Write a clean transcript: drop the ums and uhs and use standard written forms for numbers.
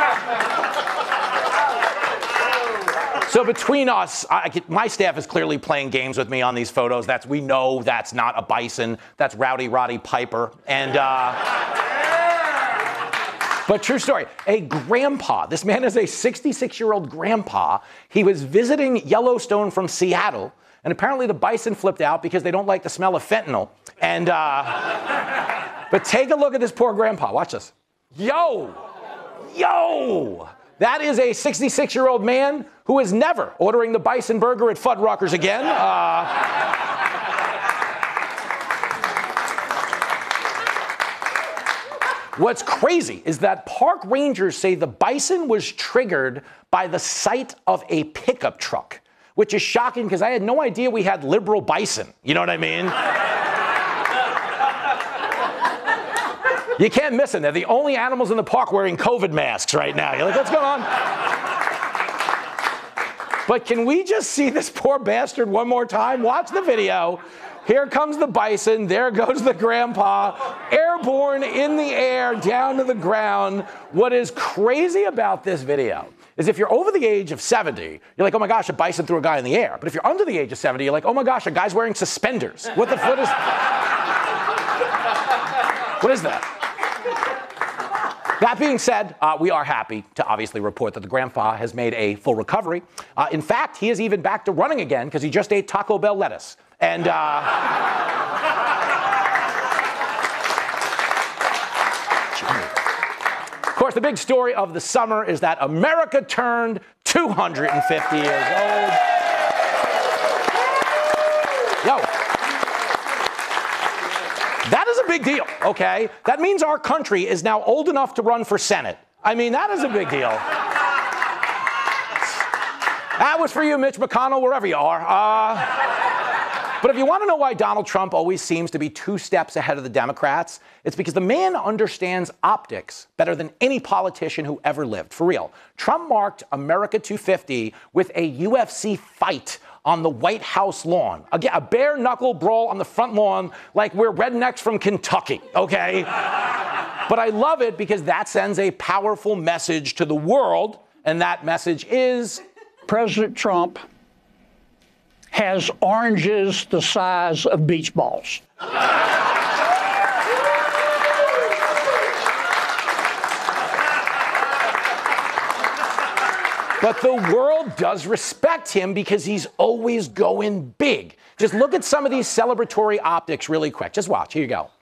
So between us, my staff is clearly playing games with me on these photos. We know that's not a bison. That's Rowdy Roddy Piper. And, but true story, a grandpa. This man is a 66-year-old grandpa. He was visiting Yellowstone from Seattle. And apparently the bison flipped out because they don't like the smell of fentanyl. And, but take a look at this poor grandpa. Watch this. Yo! That is a 66-year-old man who is never ordering the bison burger at Fuddruckers again. What's crazy is that park rangers say the bison was triggered by the sight of a pickup truck, which is shocking because I had no idea we had liberal bison. You know what I mean? You can't miss them. They're the only animals in the park wearing COVID masks right now. You're like, what's going on? But can we just see this poor bastard one more time? Watch the video. Here comes the bison. There goes the grandpa. Airborne in the air, down to the ground. What is crazy about this video is if you're over the age of 70, you're like, oh my gosh, a bison threw a guy in the air. But if you're under the age of 70, you're like, oh my gosh, a guy's wearing suspenders. What is that? That being said, we are happy to obviously report that the grandpa has made a full recovery. In fact, he is even back to running again because he just ate Taco Bell lettuce. And of course, the big story of the summer is that America turned 250 years old. Yo. That is a big deal, okay? That means our country is now old enough to run for Senate. I mean, that is a big deal. That was for you, Mitch McConnell, wherever you are. But if you want to know why Donald Trump always seems to be 2 steps ahead of the Democrats, it's because the man understands optics better than any politician who ever lived. For real. Trump marked America 250 with a UFC fight on the White House lawn. Again, a bare-knuckle brawl on the front lawn like we're rednecks from Kentucky, okay? But I love it because that sends a powerful message to the world, and that message is... President Trump has oranges the size of beach balls. But the world does respect him because he's always going big. Just look at some of these celebratory optics really quick. Just watch. Here you go.